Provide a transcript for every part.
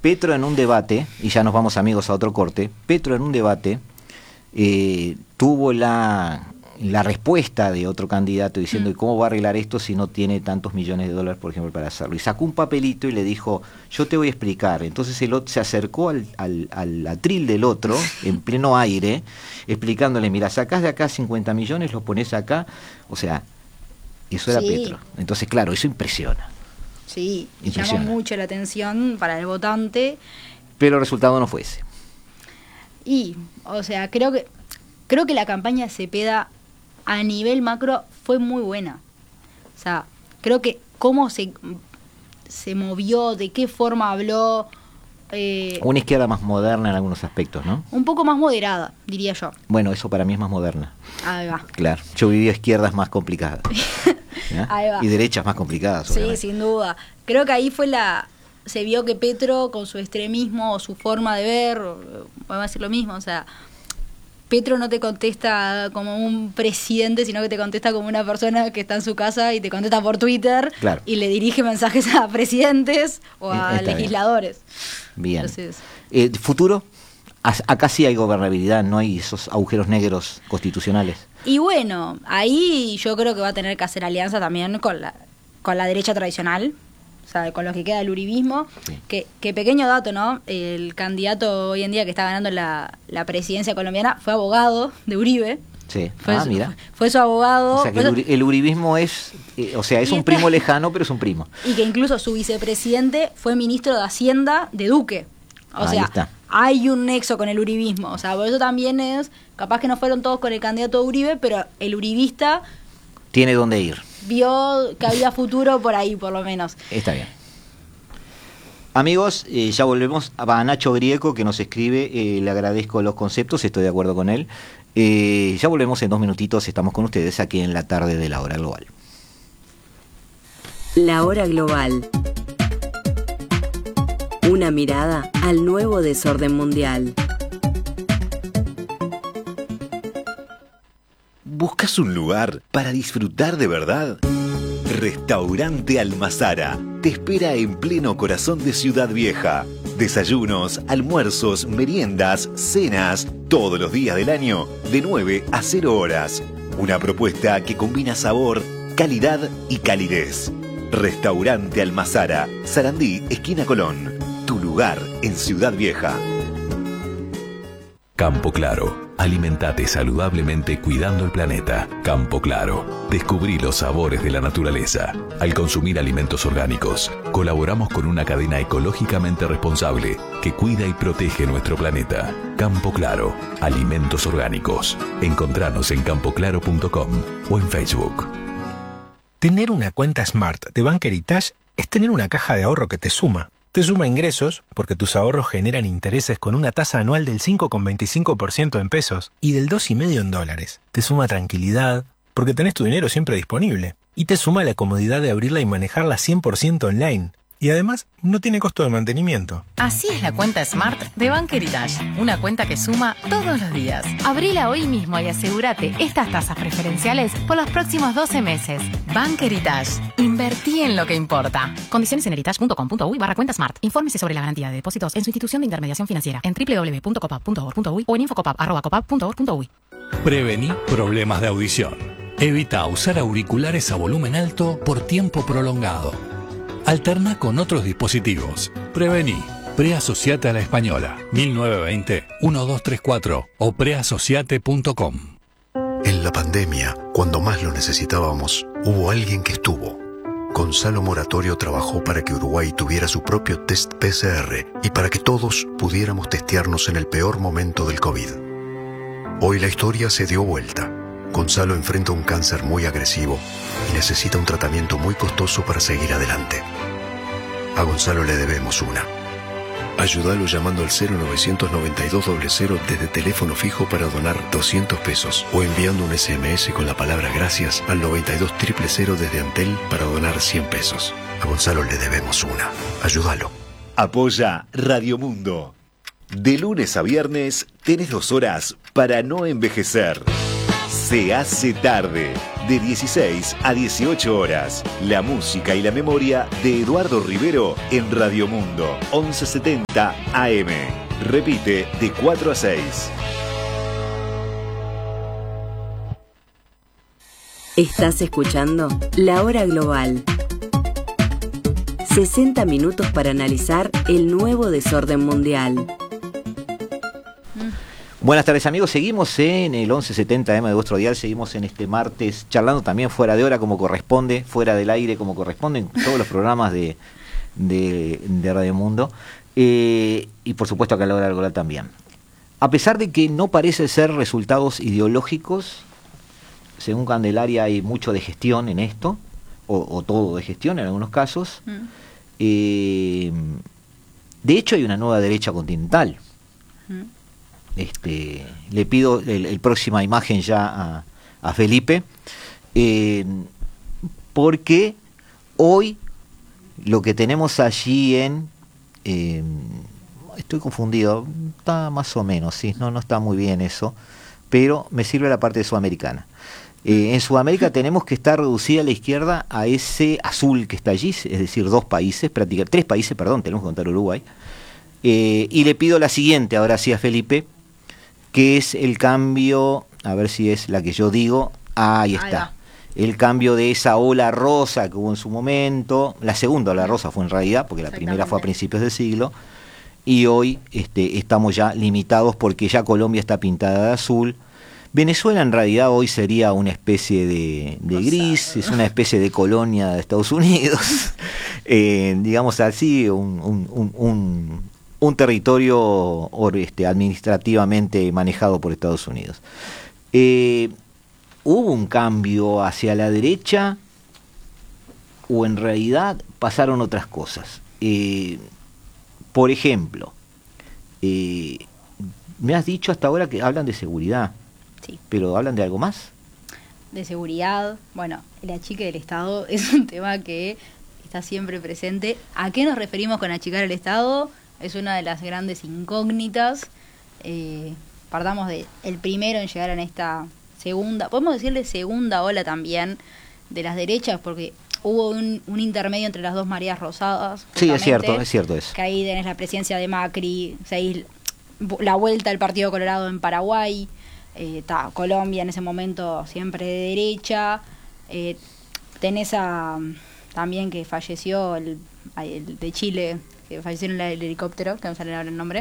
Petro en un debate, y ya nos vamos amigos a otro corte, Petro en un debate tuvo la respuesta de otro candidato diciendo ¿cómo va a arreglar esto si no tiene tantos millones de dólares, por ejemplo, para hacerlo? Y sacó un papelito y le dijo, yo te voy a explicar. Entonces el otro se acercó al atril del otro, en pleno aire, explicándole, mira, sacás de acá 50 millones, los pones acá, o sea, eso era Petro. Entonces, claro, eso impresiona. Sí, llama mucho la atención para el votante. Pero el resultado no fue ese. Y, o sea, creo que la campaña de Cepeda a nivel macro fue muy buena. O sea, creo que cómo se movió, de qué forma habló. Una izquierda más moderna en algunos aspectos, ¿no? Un poco más moderada, diría yo. Bueno, eso para mí es más moderna. Ahí va. Claro, yo viví izquierdas más complicadas. Ahí va. Y derechas más complicadas. Sí, obviamente. sin duda. Creo que ahí se vio que Petro, con su extremismo o su forma de ver, podemos decir lo mismo, o sea, Petro no te contesta como un presidente, sino que te contesta como una persona que está en su casa y te contesta por Twitter. Claro. Y le dirige mensajes a presidentes o a Está legisladores. Bien. Entonces, ¿futuro? Acá sí hay gobernabilidad, no hay esos agujeros negros constitucionales. y bueno, ahí yo creo que va a tener que hacer alianza también con la derecha tradicional, o sea, con lo que queda del uribismo. Sí. Que pequeño dato, ¿no? El candidato hoy en día que está ganando la presidencia colombiana fue abogado de Uribe. Sí. Mira. Fue su abogado. O sea, que el uribismo es un primo lejano, pero es un primo. Y que incluso su vicepresidente fue ministro de Hacienda de Duque. O sea, está. Hay un nexo con el uribismo. O sea, por eso también capaz que no fueron todos con el candidato de Uribe, pero el uribista Tiene dónde ir. vio que había futuro por ahí, por lo menos. Está bien. Amigos, ya volvemos a Nacho Grieco, que nos escribe, le agradezco los conceptos, estoy de acuerdo con él. Ya volvemos en 2 minutitos, estamos con ustedes aquí en la tarde de La Hora Global. La Hora Global. Una mirada al nuevo desorden mundial. ¿Buscas un lugar para disfrutar de verdad? Restaurante Almazara te espera en pleno corazón de Ciudad Vieja. Desayunos, almuerzos, meriendas, cenas, todos los días del año, de 9 a 0 horas. Una propuesta que combina sabor, calidad y calidez. Restaurante Almazara, Sarandí, esquina Colón. Tu lugar en Ciudad Vieja. Campo Claro. Alimentate saludablemente cuidando el planeta. Campo Claro. Descubrí los sabores de la naturaleza. Al consumir alimentos orgánicos, colaboramos con una cadena ecológicamente responsable que cuida y protege nuestro planeta. Campo Claro. Alimentos orgánicos. Encontranos en campoclaro.com o en Facebook. Tener una cuenta Smart de Bank Heritage es tener una caja de ahorro que te suma. Te suma ingresos, porque tus ahorros generan intereses con una tasa anual del 5,25% en pesos y del 2,5% en dólares. Te suma tranquilidad, porque tenés tu dinero siempre disponible. Y te suma la comodidad de abrirla y manejarla 100% online. Y además, no tiene costo de mantenimiento. Así es la cuenta Smart de Bank Heritage. Una cuenta que suma todos los días. Abrila hoy mismo y asegúrate estas tasas preferenciales por los próximos 12 meses. Bank Heritage. Invertí en lo que importa. Condiciones en heritage.com.uy/cuenta Smart. Infórmese sobre la garantía de depósitos en su institución de intermediación financiera en www.copap.org.uy o en infocopap@copap.org.uy. Prevení problemas de audición. Evita usar auriculares a volumen alto por tiempo prolongado. Alterna con otros dispositivos. Prevení. Preasociate a la Española. 1920-1234 o preasociate.com. En la pandemia, cuando más lo necesitábamos, hubo alguien que estuvo. Gonzalo Moratorio trabajó para que Uruguay tuviera su propio test PCR y para que todos pudiéramos testearnos en el peor momento del COVID. Hoy la historia se dio vuelta. Gonzalo enfrenta un cáncer muy agresivo y necesita un tratamiento muy costoso para seguir adelante. A Gonzalo le debemos una. Ayúdalo llamando al 0992-00 desde teléfono fijo para donar 200 pesos o enviando un SMS con la palabra gracias al 92000 desde Antel para donar 100 pesos. A Gonzalo le debemos una. Ayúdalo. Apoya Radio Mundo. De lunes a viernes tenés 2 horas para no envejecer. Se hace tarde, de 16 a 18 horas. La música y la memoria de Eduardo Rivero en Radio Mundo, 1170 AM. Repite de 4 a 6. Estás escuchando La Hora Global. 60 minutos para analizar el nuevo desorden mundial. Buenas tardes, amigos, seguimos en el 1170 AM de vuestro dial, seguimos en este martes charlando también fuera de hora como corresponde, fuera del aire como corresponde en todos los programas de Radio Mundo y por supuesto acá en La Hora Global también. A pesar de que no parece ser resultados ideológicos, según Candelaria hay mucho de gestión en esto, o todo de gestión en algunos casos. De hecho hay una nueva derecha continental. Le pido el próxima imagen ya a Felipe, porque hoy lo que tenemos allí estoy confundido, está más o menos, sí, no está muy bien eso, pero me sirve la parte de sudamericana. En Sudamérica tenemos que estar reducida a la izquierda a ese azul que está allí, es decir, tres países, tenemos que contar Uruguay. Y le pido la siguiente, ahora sí a Felipe, que es el cambio, a ver si es la que yo digo, ahí está. El cambio de esa ola rosa que hubo en su momento, la segunda ola rosa fue en realidad, porque la primera fue a principios del siglo, y hoy estamos ya limitados porque ya Colombia está pintada de azul. Venezuela en realidad hoy sería una especie de gris, es una especie de colonia de Estados Unidos, digamos así, un territorio administrativamente manejado por Estados Unidos. ¿Hubo un cambio hacia la derecha o en realidad pasaron otras cosas? Por ejemplo, me has dicho hasta ahora que hablan de seguridad. Sí. ¿Pero hablan de algo más? De seguridad, bueno, el achique del Estado es un tema que está siempre presente. ¿A qué nos referimos con achicar el Estado? Es una de las grandes incógnitas. Partamos de el primero en llegar en esta segunda, podemos decirle segunda ola también de las derechas, porque hubo un intermedio entre las dos Marías Rosadas. Sí, es cierto eso. Que ahí tenés la presidencia de Macri, la vuelta del Partido Colorado en Paraguay. Colombia en ese momento siempre de derecha, tenés también que falleció el de Chile, que falleció en el helicóptero, que no sale ahora el nombre,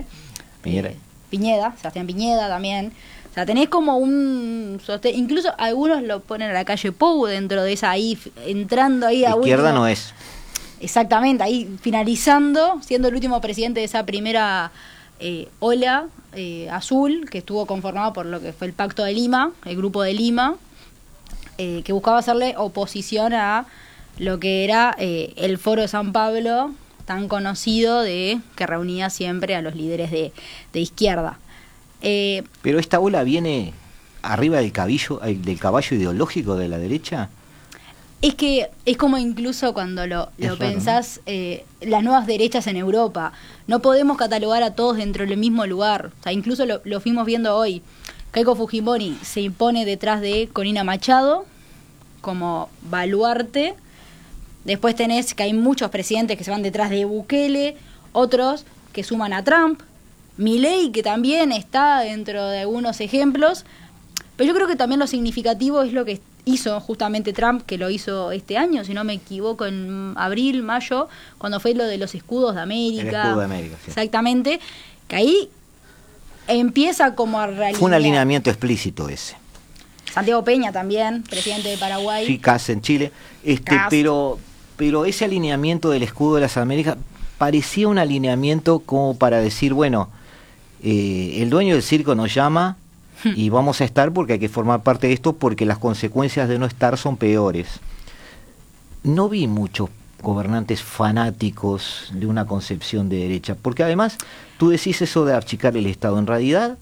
Sebastián Piñeda también. O sea, tenés como un sostén, incluso algunos lo ponen a la calle Pou dentro de esa, ahí entrando ahí a izquierda último, no es exactamente, ahí finalizando, siendo el último presidente de esa primera ola azul, que estuvo conformado por lo que fue el Pacto de Lima, el Grupo de Lima, que buscaba hacerle oposición a lo que era el Foro de San Pablo, tan conocido, que reunía siempre a los líderes de izquierda. ¿Pero esta ola viene arriba del caballo ideológico de la derecha? Es que es como incluso cuando lo pensás, ¿no? Las nuevas derechas en Europa. No podemos catalogar a todos dentro del mismo lugar. O sea, incluso lo fuimos viendo hoy. Keiko Fujimori se impone detrás de Corina Machado como baluarte. Después tenés que hay muchos presidentes que se van detrás de Bukele, otros que suman a Trump. Milei, que también está dentro de algunos ejemplos. Pero yo creo que también lo significativo es lo que hizo justamente Trump, que lo hizo este año, si no me equivoco, en abril, mayo, cuando fue lo de los escudos de América. El escudo de América, sí. Exactamente, que ahí empieza como a realizar. Fue un alineamiento explícito ese. Santiago Peña también, presidente de Paraguay. Sí, Kast en Chile. Pero ese alineamiento del escudo de las Américas parecía un alineamiento como para decir, bueno, el dueño del circo nos llama y vamos a estar porque hay que formar parte de esto, porque las consecuencias de no estar son peores. No vi muchos gobernantes fanáticos de una concepción de derecha, porque además tú decís eso de achicar el Estado, en realidad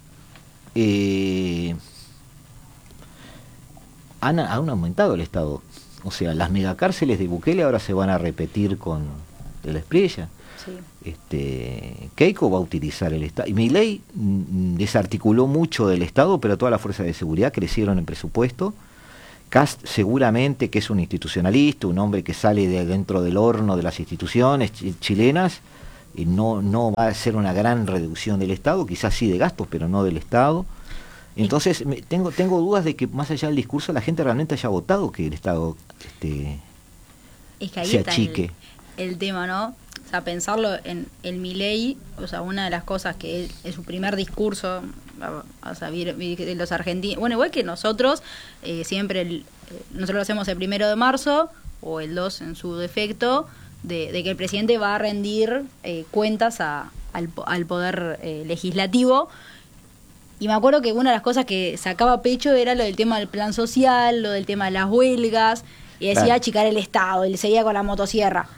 han aumentado el Estado. O sea, las megacárceles de Bukele ahora se van a repetir con el Espriella. Sí. Keiko va a utilizar el Estado. Y Milei desarticuló mucho del Estado, pero todas las fuerzas de seguridad crecieron en presupuesto. Kast seguramente que es un institucionalista, un hombre que sale de dentro del horno de las instituciones chilenas, y no va a ser una gran reducción del Estado, quizás sí de gastos, pero no del Estado. Entonces tengo dudas de que más allá del discurso la gente realmente haya votado que el Estado es que ahí se está achique. El tema, ¿no? O sea, pensarlo en el Milei, o sea, una de las cosas que es su primer discurso, o sea, de los argentinos, bueno, igual que nosotros, siempre nosotros lo hacemos el 1 de marzo, o el 2 en su defecto, de que el presidente va a rendir cuentas al poder legislativo. Y me acuerdo que una de las cosas que sacaba pecho era lo del tema del plan social, lo del tema de las huelgas, y decía claro, achicar el Estado, y le seguía con la motosierra.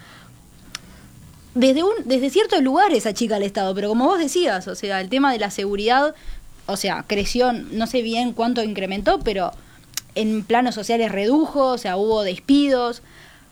Desde ciertos lugares achica el Estado, pero como vos decías, o sea, el tema de la seguridad, o sea, creció, no sé bien cuánto incrementó, pero en planos sociales redujo, o sea, hubo despidos.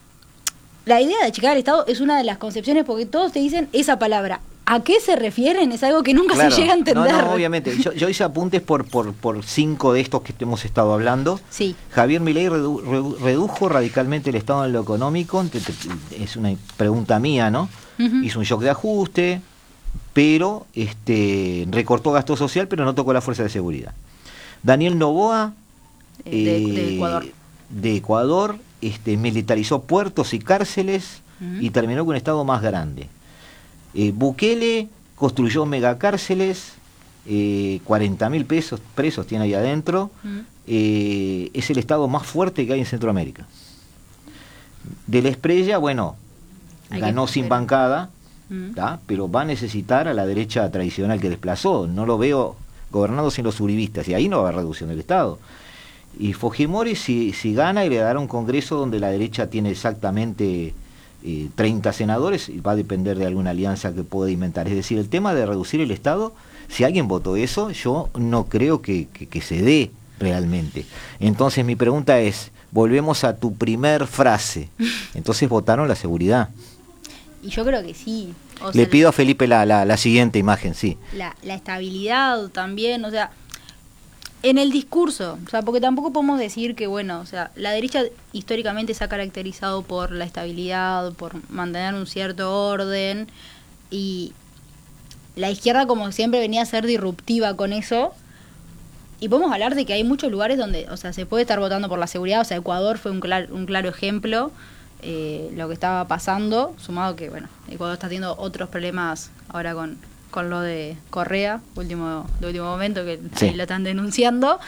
La idea de achicar el Estado es una de las concepciones, porque todos te dicen esa palabra. ¿A qué se refieren? Es algo que nunca claro, se llega a entender. No, obviamente. Yo hice apuntes por 5 de estos que hemos estado hablando. Sí. Javier Milei redujo radicalmente el Estado en lo económico. Es una pregunta mía, ¿no? Uh-huh. Hizo un shock de ajuste, pero recortó gasto social, pero no tocó la fuerza de seguridad. Daniel Noboa, de Ecuador. De Ecuador, militarizó puertos y cárceles, uh-huh, y terminó con un Estado más grande. Bukele construyó megacárceles, 40.000 presos tiene ahí adentro, es el Estado más fuerte que hay en Centroamérica. De la Espriella, bueno, ganó sin bancada, pero va a necesitar a la derecha tradicional que desplazó. No lo veo gobernando sin los uribistas, y ahí no va a haber reducción del Estado. Y Fujimori si gana y le dará un congreso donde la derecha tiene exactamente 30 senadores, y va a depender de alguna alianza que pueda inventar. Es decir, el tema de reducir el Estado, si alguien votó eso, yo no creo que se dé realmente. Entonces mi pregunta es, volvemos a tu primer frase, entonces votaron la seguridad. Y yo creo que sí. Le pido a Felipe la siguiente imagen, sí. La estabilidad también, o sea, en el discurso, o sea, porque tampoco podemos decir que, bueno, o sea, la derecha históricamente se ha caracterizado por la estabilidad, por mantener un cierto orden, y la izquierda como siempre venía a ser disruptiva con eso, y podemos hablar de que hay muchos lugares donde, o sea, se puede estar votando por la seguridad, o sea, Ecuador fue un claro ejemplo, lo que estaba pasando, sumado que, bueno, Ecuador está teniendo otros problemas ahora con lo de Correa, de último momento, que sí, ahí lo están denunciando.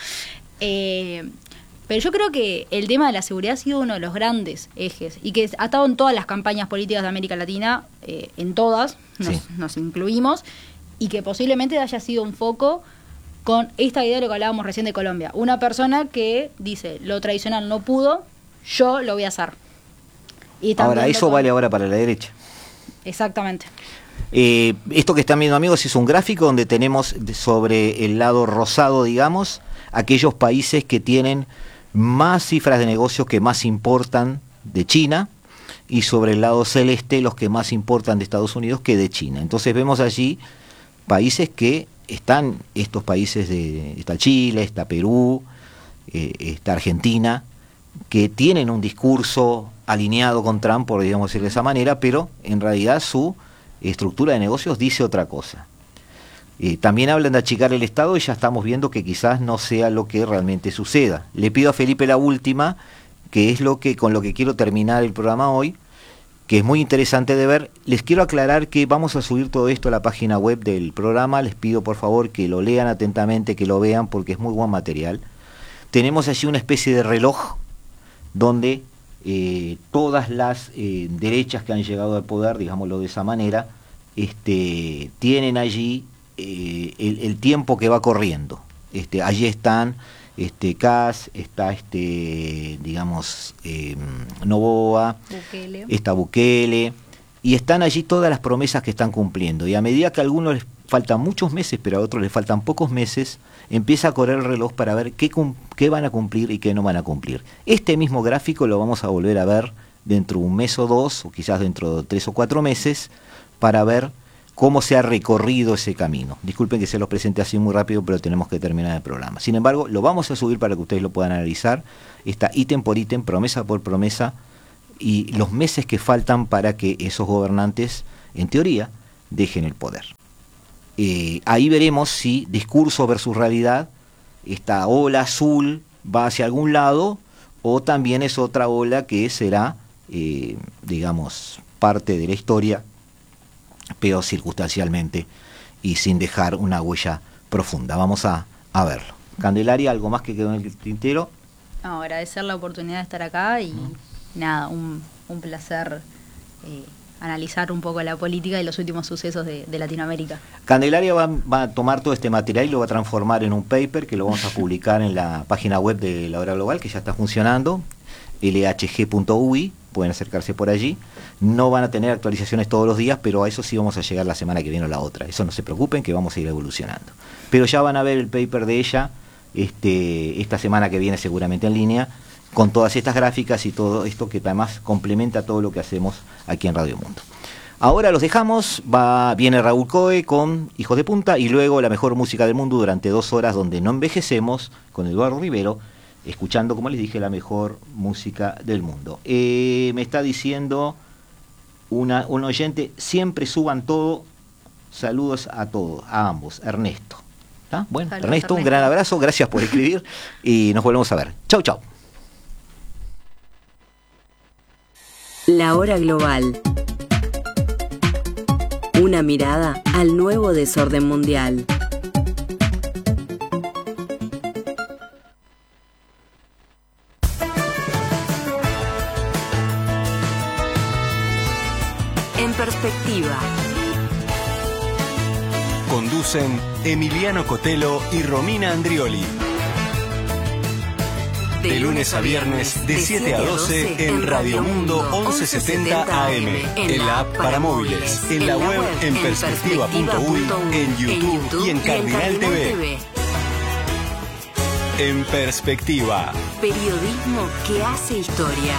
Pero yo creo que el tema de la seguridad ha sido uno de los grandes ejes, y que ha estado en todas las campañas políticas de América Latina, en todas, nos incluimos, y que posiblemente haya sido un foco con esta idea de lo que hablábamos recién de Colombia. Una persona que dice, lo tradicional no pudo, yo lo voy a hacer. Y ahora, eso vale ahora para la derecha. Exactamente. Esto que están viendo, amigos, es un gráfico donde tenemos sobre el lado rosado, digamos, aquellos países que tienen más cifras de negocios que más importan de China, y sobre el lado celeste los que más importan de Estados Unidos que de China. Entonces vemos allí países que están, estos países está Chile, está Perú, está Argentina, que tienen un discurso alineado con Trump, por digamos decir de esa manera, pero en realidad su estructura de negocios dice otra cosa. También hablan de achicar el Estado, y ya estamos viendo que quizás no sea lo que realmente suceda. Le pido a Felipe la última, que es con lo que quiero terminar el programa hoy, que es muy interesante de ver. Les quiero aclarar que vamos a subir todo esto a la página web del programa. Les pido por favor que lo lean atentamente, que lo vean, porque es muy buen material. Tenemos allí una especie de reloj donde todas las derechas que han llegado al poder, digámoslo de esa manera, tienen allí el tiempo que va corriendo. Allí están Kast, está Noboa, Bukele. Está Bukele, y están allí todas las promesas que están cumpliendo, y a medida que a algunos les faltan muchos meses, pero a otros les faltan pocos meses, empieza a correr el reloj para ver qué van a cumplir y qué no van a cumplir. Este mismo gráfico lo vamos a volver a ver dentro de un mes o dos, o quizás dentro de 3 o 4 meses, para ver cómo se ha recorrido ese camino. Disculpen que se los presente así muy rápido, pero tenemos que terminar el programa. Sin embargo, lo vamos a subir para que ustedes lo puedan analizar. Está ítem por ítem, promesa por promesa, y los meses que faltan para que esos gobernantes, en teoría, dejen el poder. Ahí veremos si discurso versus realidad, esta ola azul va hacia algún lado, o también es otra ola que será, digamos, parte de la historia, pero circunstancialmente y sin dejar una huella profunda. Vamos a verlo. Candelaria, ¿algo más que quedó en el tintero? No, agradecer la oportunidad de estar acá y nada, un placer analizar un poco la política y los últimos sucesos de Latinoamérica. Candelaria va a tomar todo este material y lo va a transformar en un paper que lo vamos a publicar en la página web de La Hora Global, que ya está funcionando, lhg.ui, pueden acercarse por allí. No van a tener actualizaciones todos los días, pero a eso sí vamos a llegar la semana que viene o la otra. Eso no se preocupen, que vamos a ir evolucionando. Pero ya van a ver el paper de ella esta semana que viene seguramente en línea, con todas estas gráficas y todo esto que además complementa todo lo que hacemos aquí en Radio Mundo. Ahora los dejamos, viene Raúl Coe con Hijos de Punta y luego la mejor música del mundo durante 2 horas donde no envejecemos con Eduardo Rivero, escuchando, como les dije, la mejor música del mundo. Me está diciendo un oyente, siempre suban todo, saludos a todos, a ambos, Ernesto. ¿Ah? Bueno, saludos, Ernesto, un gran abrazo, gracias por escribir y nos volvemos a ver. Chau, chau. La Hora Global. Una mirada al nuevo desorden mundial. En perspectiva. Conducen Emiliano Cotelo y Romina Andrioli. De lunes a viernes, de 7 a 12, en Radio Mundo 1170 AM, en la app para móviles, en la web en perspectiva.uy, en YouTube y en Cardinal TV. En Perspectiva. Periodismo que hace historia.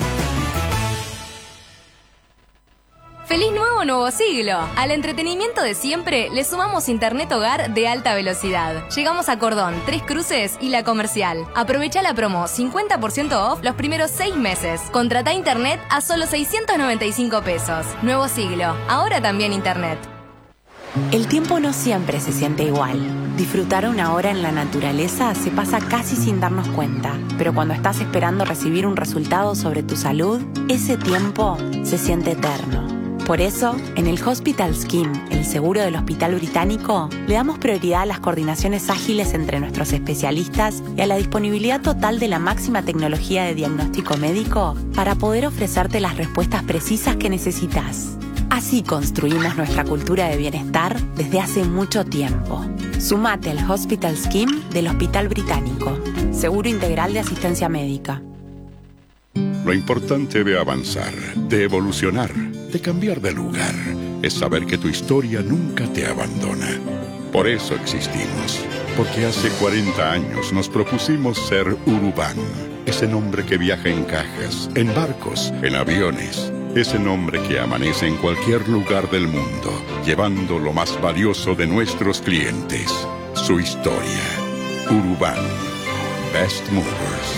¡Feliz nuevo siglo! Al entretenimiento de siempre le sumamos internet hogar de alta velocidad. Llegamos a Cordón, Tres Cruces y La Comercial. Aprovecha la promo 50% off los primeros 6 meses. Contrata internet a solo 695 pesos. Nuevo siglo, ahora también internet. El tiempo no siempre se siente igual. Disfrutar una hora en la naturaleza se pasa casi sin darnos cuenta. Pero cuando estás esperando recibir un resultado sobre tu salud, ese tiempo se siente eterno. Por eso, en el Hospital Scheme, el seguro del Hospital Británico, le damos prioridad a las coordinaciones ágiles entre nuestros especialistas y a la disponibilidad total de la máxima tecnología de diagnóstico médico para poder ofrecerte las respuestas precisas que necesitas. Así construimos nuestra cultura de bienestar desde hace mucho tiempo. Sumate al Hospital Scheme del Hospital Británico. Seguro integral de asistencia médica. Lo importante de avanzar, de evolucionar, de cambiar de lugar, es saber que tu historia nunca te abandona. Por eso existimos, porque hace 40 años nos propusimos ser Urubán, ese nombre que viaja en cajas, en barcos, en aviones, ese nombre que amanece en cualquier lugar del mundo, llevando lo más valioso de nuestros clientes, su historia. Urubán, Best Movers.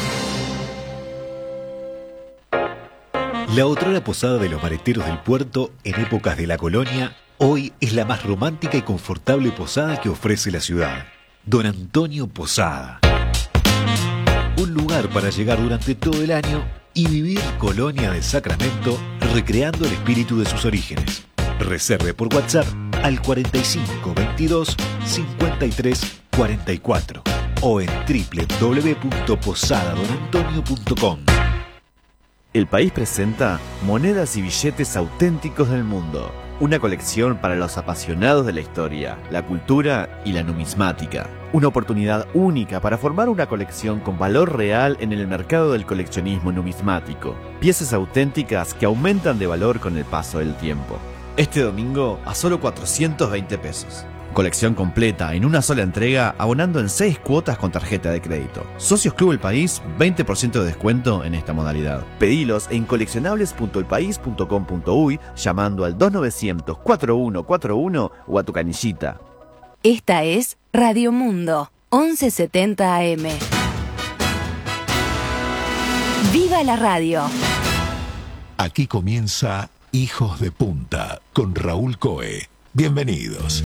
La otrora posada de los mareteros del puerto en épocas de la colonia, hoy es la más romántica y confortable posada que ofrece la ciudad. Don Antonio Posada. Un lugar para llegar durante todo el año y vivir Colonia del Sacramento recreando el espíritu de sus orígenes. Reserve por WhatsApp al 4522 5344 o en www.posadadonantonio.com. El país presenta Monedas y Billetes Auténticos del Mundo, una colección para los apasionados de la historia, la cultura y la numismática. Una oportunidad única para formar una colección con valor real en el mercado del coleccionismo numismático. Piezas auténticas que aumentan de valor con el paso del tiempo. Este domingo a solo 420 pesos. Colección completa en una sola entrega, abonando en 6 cuotas con tarjeta de crédito. Socios Club El País, 20% de descuento en esta modalidad. Pedilos en coleccionables.elpaís.com.uy llamando al 2900-4141 o a tu canillita. Esta es Radio Mundo, 1170 AM. ¡Viva la radio! Aquí comienza Hijos de Punta con Raúl Coe. Bienvenidos.